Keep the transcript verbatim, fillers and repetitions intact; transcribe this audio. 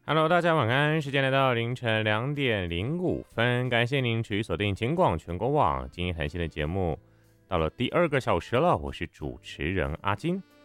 Hello，大家晚安，时间来到凌晨两点零五分，感谢您持续锁定金广全国网今天谈心的节目，到了第二个小时了，我是主持人阿金。